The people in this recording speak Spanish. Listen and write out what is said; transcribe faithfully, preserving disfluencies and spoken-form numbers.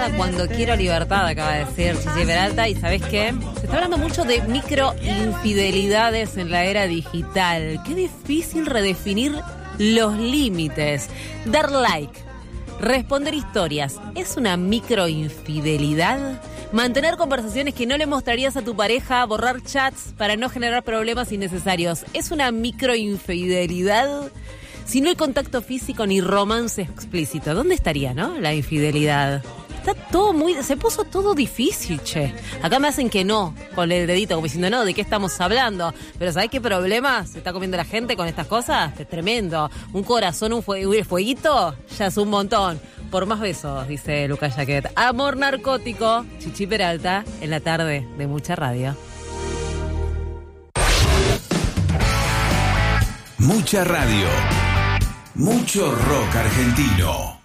nada cuando quiero libertad, acaba de decir Chichi Peralta. Y ¿sabés qué? Se está hablando mucho de microinfidelidades en la era digital. Qué difícil redefinir los límites. Dar like, responder historias, ¿es una microinfidelidad? Mantener conversaciones que no le mostrarías a tu pareja, borrar chats para no generar problemas innecesarios, ¿es una microinfidelidad? Si no hay contacto físico ni romance explícito, ¿dónde estaría, no? La infidelidad. Está todo muy... Se puso todo difícil, che. Acá me hacen que no, con el dedito, como diciendo, no, ¿de qué estamos hablando? Pero ¿sabés qué problema se está comiendo la gente con estas cosas? Es tremendo. Un corazón, un, fue, un fueguito, ya es un montón. Por más besos, dice Lucas Jaquet. Amor narcótico, Chichi Peralta, en la tarde de Mucha Radio. Mucha Radio. Mucho rock argentino.